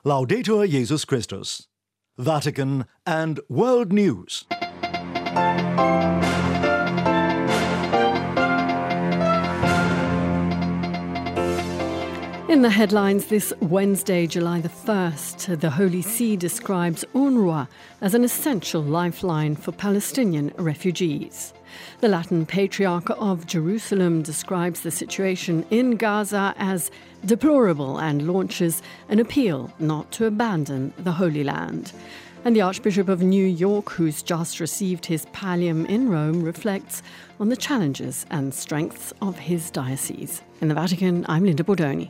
Laudetur Jesus Christus. Vatican and World News. In the headlines this Wednesday, July the 1st, the Holy See describes UNRWA as an essential lifeline for Palestinian refugees. The Latin Patriarch of Jerusalem describes the situation in Gaza as deplorable and launches an appeal not to abandon the Holy Land. And the Archbishop of New York, who's just received his pallium in Rome, reflects on the challenges and strengths of his diocese. In the Vatican, I'm Linda Bordoni.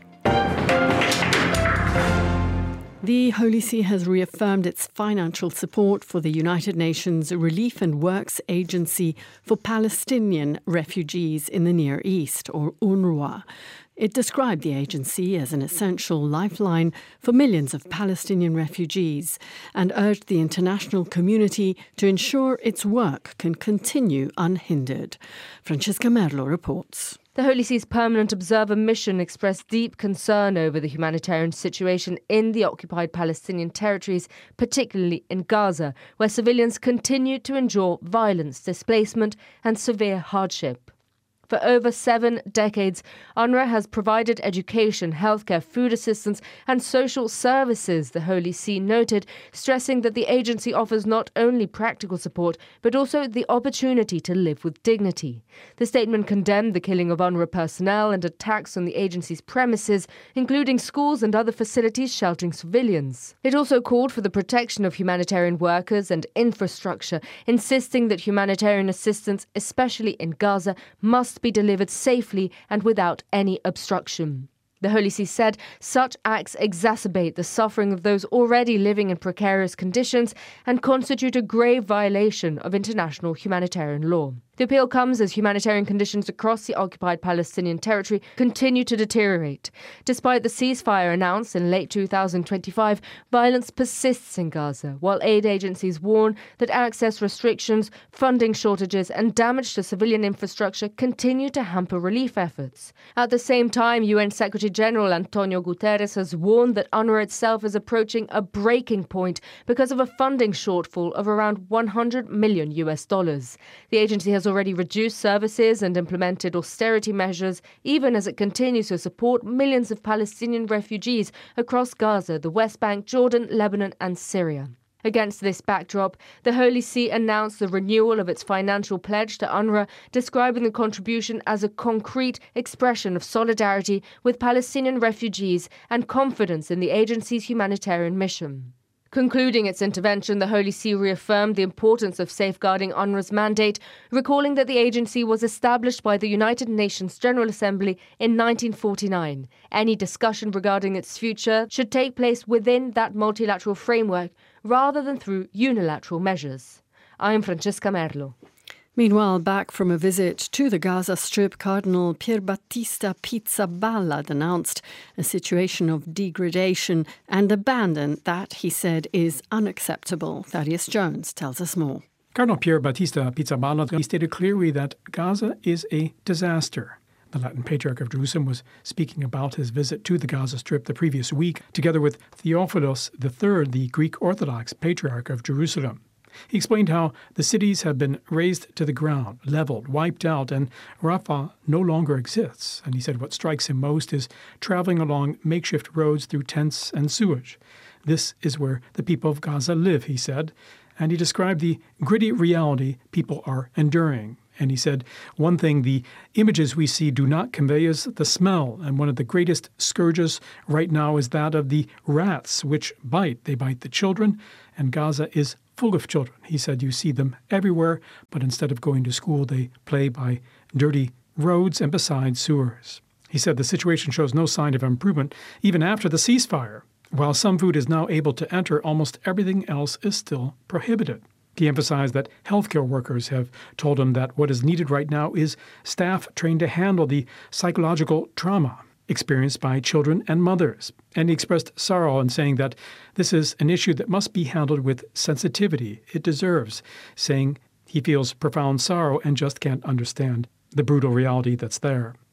The Holy See has reaffirmed its financial support for the United Nations Relief and Works Agency for Palestinian Refugees in the Near East, or UNRWA. It described the agency as an essential lifeline for millions of Palestinian refugees and urged the international community to ensure its work can continue unhindered. Francesca Merlo reports. The Holy See's permanent observer mission expressed deep concern over the humanitarian situation in the occupied Palestinian territories, particularly in Gaza, where civilians continue to endure violence, displacement and severe hardship. For over 7 decades, UNRWA has provided education, healthcare, food assistance and social services, the Holy See noted, stressing that the agency offers not only practical support, but also the opportunity to live with dignity. The statement condemned the killing of UNRWA personnel and attacks on the agency's premises, including schools and other facilities sheltering civilians. It also called for the protection of humanitarian workers and infrastructure, insisting that humanitarian assistance, especially in Gaza, must be delivered safely and without any obstruction. The Holy See said such acts exacerbate the suffering of those already living in precarious conditions and constitute a grave violation of international humanitarian law. The appeal comes as humanitarian conditions across the occupied Palestinian territory continue to deteriorate. Despite the ceasefire announced in late 2025, violence persists in Gaza, while aid agencies warn that access restrictions, funding shortages and damage to civilian infrastructure continue to hamper relief efforts. At the same time, UN Secretary General Antonio Guterres has warned that UNRWA itself is approaching a breaking point because of a funding shortfall of around $100 million. The agency has already reduced services and implemented austerity measures, even as it continues to support millions of Palestinian refugees across Gaza, the West Bank, Jordan, Lebanon and Syria. Against this backdrop, the Holy See announced the renewal of its financial pledge to UNRWA, describing the contribution as a concrete expression of solidarity with Palestinian refugees and confidence in the agency's humanitarian mission. Concluding its intervention, the Holy See reaffirmed the importance of safeguarding UNRWA's mandate, recalling that the agency was established by the United Nations General Assembly in 1949. Any discussion regarding its future should take place within that multilateral framework rather than through unilateral measures. I am Francesca Merlo. Meanwhile, back from a visit to the Gaza Strip, Cardinal Pierbattista Pizzaballa denounced a situation of degradation and abandon that, he said, is unacceptable. Thaddeus Jones tells us more. Cardinal Pierbattista Pizzaballa stated clearly that Gaza is a disaster. The Latin Patriarch of Jerusalem was speaking about his visit to the Gaza Strip the previous week, together with Theophilos III, the Greek Orthodox Patriarch of Jerusalem. He explained how the cities have been razed to the ground, leveled, wiped out, and Rafah no longer exists. And he said what strikes him most is traveling along makeshift roads through tents and sewage. This is where the people of Gaza live, he said. And he described the gritty reality people are enduring. And he said, one thing the images we see do not convey is the smell. And one of the greatest scourges right now is that of the rats, which bite. They bite the children, and Gaza is full of children. He said you see them everywhere, but instead of going to school, they play by dirty roads and beside sewers. He said the situation shows no sign of improvement even after the ceasefire. While some food is now able to enter, almost everything else is still prohibited. He emphasized that healthcare workers have told him that what is needed right now is staff trained to handle the psychological trauma experienced by children and mothers. And he expressed sorrow in saying that this is an issue that must be handled with sensitivity it deserves, saying he feels profound sorrow and just can't understand the brutal reality that's there.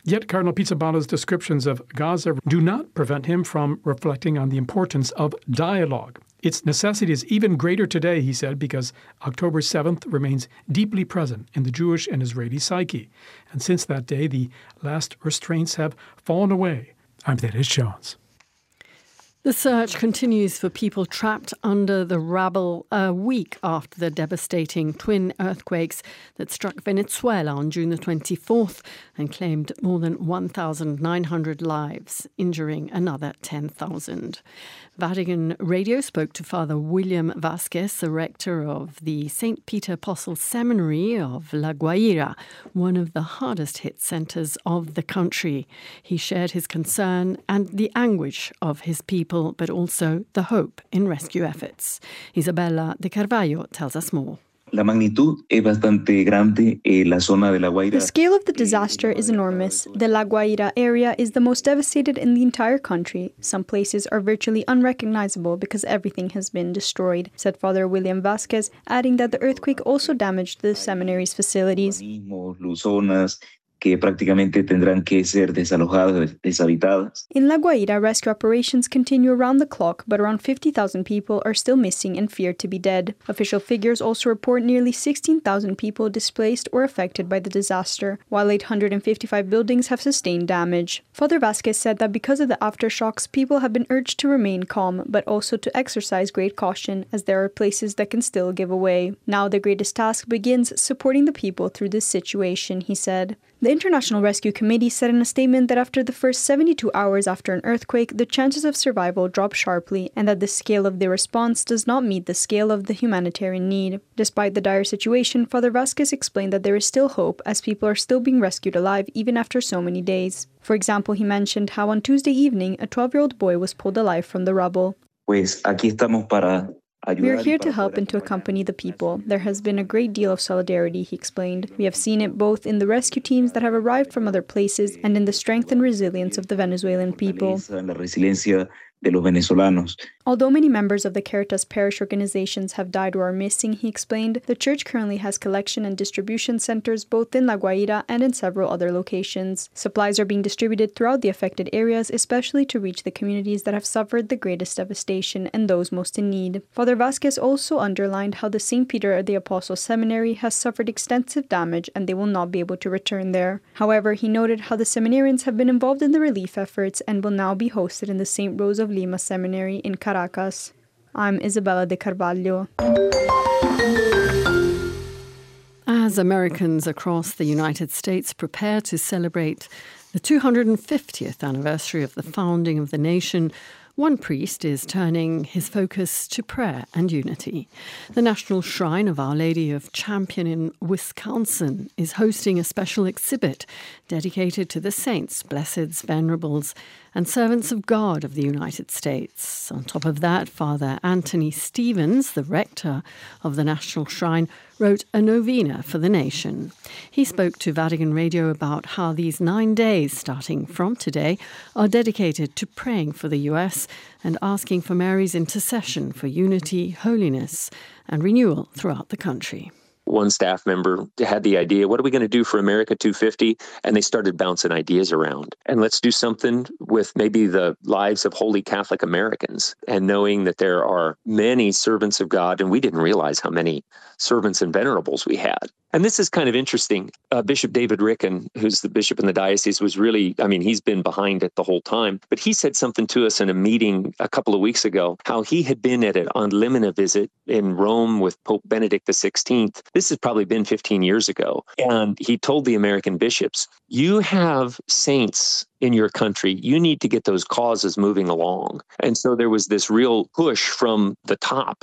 Yet Cardinal Pizzabala's descriptions of Gaza do not prevent him from reflecting on the importance of dialogue. Its necessity is even greater today, he said, because October 7th remains deeply present in the Jewish and Israeli psyche. And since that day, the last restraints have fallen away. I'm Dennis Jones. The search continues for people trapped under the rubble a week after the devastating twin earthquakes that struck Venezuela on June the 24th and claimed more than 1,900 lives, injuring another 10,000. Vatican Radio spoke to Father William Vasquez, the rector of the St. Peter Apostle Seminary of La Guaira, one of the hardest hit centres of the country. He shared his concern and the anguish of his people, but also the hope in rescue efforts. Isabella de Carvalho tells us more. La magnitud es bastante grande. La zona de La Guaira. The scale of the disaster is enormous. The La Guaira area is the most devastated in the entire country. Some places are virtually unrecognizable because everything has been destroyed, said Father William Vasquez, adding that the earthquake also damaged the seminary's facilities. Que prácticamente tendrán que ser desalojadas, deshabitadas. In La Guaira, rescue operations continue around the clock, but around 50,000 people are still missing and feared to be dead. Official figures also report nearly 16,000 people displaced or affected by the disaster, while 855 buildings have sustained damage. Father Vasquez said that because of the aftershocks, people have been urged to remain calm, but also to exercise great caution, as there are places that can still give away. Now the greatest task begins supporting the people through this situation, he said. The International Rescue Committee said in a statement that after the first 72 hours after an earthquake, the chances of survival drop sharply and that the scale of the response does not meet the scale of the humanitarian need. Despite the dire situation, Father Vasquez explained that there is still hope as people are still being rescued alive even after so many days. For example, he mentioned how on Tuesday evening, a 12-year-old boy was pulled alive from the rubble. Pues aquí estamos para We are here to help and to accompany the people. There has been a great deal of solidarity, he explained. We have seen it both in the rescue teams that have arrived from other places and in the strength and resilience of the Venezuelan people. De los venezolanos. Although many members of the Caritas parish organizations have died or are missing, he explained, the church currently has collection and distribution centers both in La Guaira and in several other locations. Supplies are being distributed throughout the affected areas, especially to reach the communities that have suffered the greatest devastation and those most in need. Father Vasquez also underlined how the St. Peter the Apostle Seminary has suffered extensive damage and they will not be able to return there. However, he noted how the seminarians have been involved in the relief efforts and will now be hosted in the St. Rose of Lima Seminary in Caracas. I'm Isabella de Carvalho. As Americans across the United States prepare to celebrate the 250th anniversary of the founding of the nation, one priest is turning his focus to prayer and unity. The National Shrine of Our Lady of Champion in Wisconsin is hosting a special exhibit dedicated to the saints, blesseds, venerables, and servants of God of the United States. On top of that, Father Anthony Stevens, the rector of the National Shrine, wrote a novena for the nation. He spoke to Vatican Radio about how these 9 days, starting from today, are dedicated to praying for the U.S. and asking for Mary's intercession for unity, holiness, and renewal throughout the country. One staff member had the idea, what are we going to do for America 250? And they started bouncing ideas around. And let's do something with maybe the lives of Holy Catholic Americans, and knowing that there are many servants of God, and we didn't realize how many servants and venerables we had. And this is kind of interesting. Bishop David Ricken, who's the bishop in the diocese, was really, he's been behind it the whole time. But he said something to us in a meeting a couple of weeks ago, how he had been at an On Limina visit in Rome with Pope Benedict XVI. This has probably been 15 years ago. And he told the American bishops, you have saints in your country. You need to get those causes moving along. And so there was this real push from the top.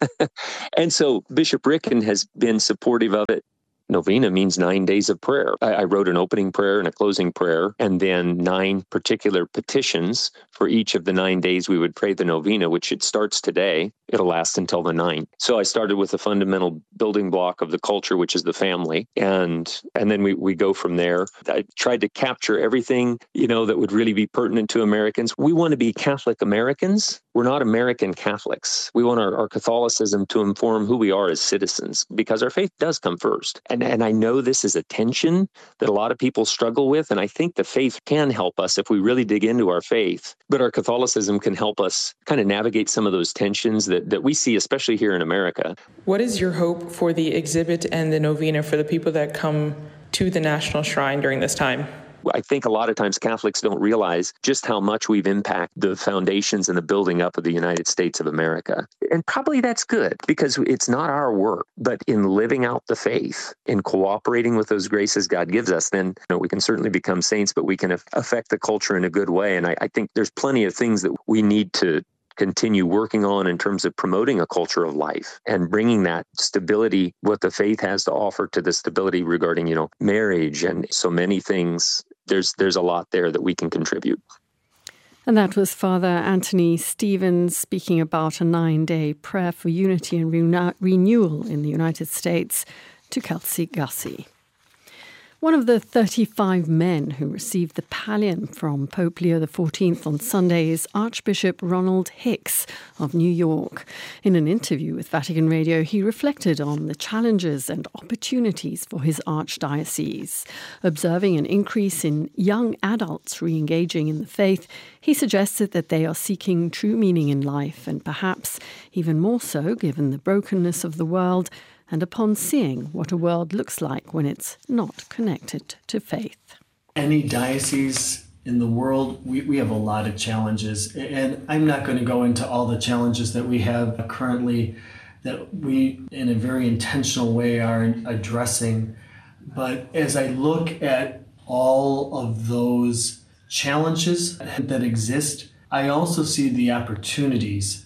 And so Bishop Ricken has been supportive of it. Novena means 9 days of prayer. I wrote an opening prayer and a closing prayer, and then 9 particular petitions for each of the 9 days we would pray the novena, which it starts today. It'll last until the 9th. So I started with the fundamental building block of the culture, which is the family. And then we go from there. I tried to capture everything, that would really be pertinent to Americans. We want to be Catholic Americans. We're not American Catholics. We want our Catholicism to inform who we are as citizens, because our faith does come first. And I know this is a tension that a lot of people struggle with. And I think the faith can help us if we really dig into our faith. But our Catholicism can help us kind of navigate some of those tensions that we see, especially here in America. What is your hope for the exhibit and the novena for the people that come to the National Shrine during this time? I think a lot of times Catholics don't realize just how much we've impacted the foundations and the building up of the United States of America. And probably that's good because it's not our work, but in living out the faith, in cooperating with those graces God gives us, then we can certainly become saints, but we can affect the culture in a good way. And I think there's plenty of things that we need to continue working on in terms of promoting a culture of life and bringing that stability, what the faith has to offer, to the stability regarding, marriage and so many things. There's a lot there that we can contribute. And that was Father Anthony Stevens speaking about a 9-day prayer for unity and renewal in the United States to Kelsey Gussie. One of the 35 men who received the pallium from Pope Leo XIV on Sunday is Archbishop Ronald Hicks of New York. In an interview with Vatican Radio, he reflected on the challenges and opportunities for his archdiocese. Observing an increase in young adults re-engaging in the faith, he suggested that they are seeking true meaning in life, and perhaps even more so given the brokenness of the world, and upon seeing what a world looks like when it's not connected to faith. Any diocese in the world, we have a lot of challenges. And I'm not going to go into all the challenges that we have currently that we, in a very intentional way, are addressing. But as I look at all of those challenges that exist, I also see the opportunities.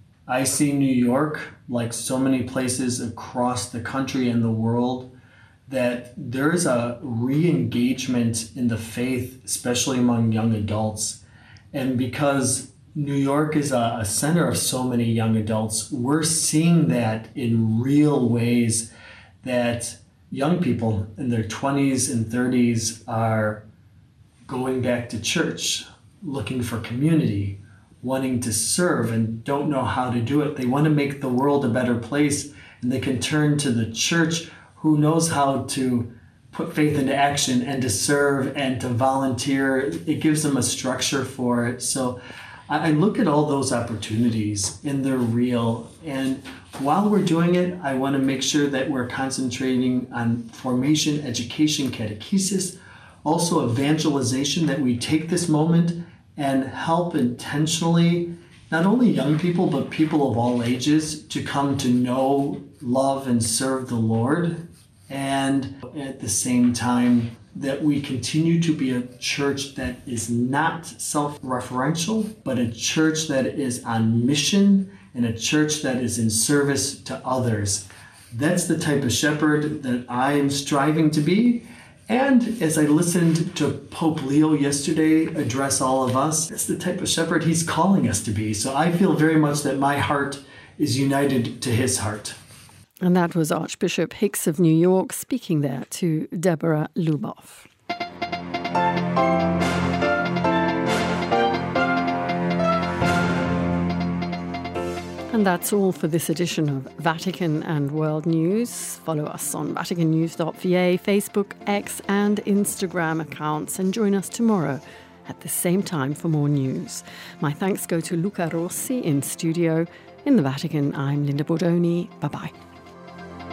I see New York, like so many places across the country and the world, that there's a re-engagement in the faith, especially among young adults. And because New York is a center of so many young adults, we're seeing that in real ways, that young people in their 20s and 30s are going back to church, looking for community, wanting to serve and don't know how to do it. They want to make the world a better place, and they can turn to the church who knows how to put faith into action and to serve and to volunteer. It gives them a structure for it. So I look at all those opportunities and they're real. And while we're doing it, I want to make sure that we're concentrating on formation, education, catechesis, also evangelization, that we take this moment and help intentionally, not only young people, but people of all ages to come to know, love, and serve the Lord. And at the same time, that we continue to be a church that is not self-referential, but a church that is on mission and a church that is in service to others. That's the type of shepherd that I am striving to be. And as I listened to Pope Leo yesterday address all of us, that's the type of shepherd he's calling us to be. So I feel very much that my heart is united to his heart. And that was Archbishop Hicks of New York speaking there to Deborah Luboff. And that's all for this edition of Vatican and World News. Follow us on vaticannews.va, Facebook, X and Instagram accounts, and join us tomorrow at the same time for more news. My thanks go to Luca Rossi in studio. In the Vatican, I'm Linda Bordoni. Bye-bye.